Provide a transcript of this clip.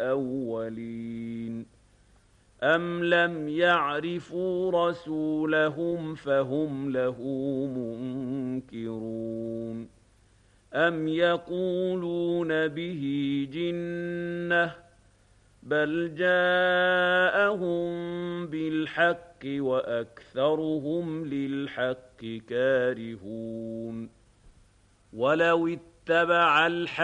الأولين أم لم يعرفوا رسولهم فهم له منكرون أم يقولون به جنة بل جاءهم بالحق وأكثرهم للحق كارهون ولو اتبع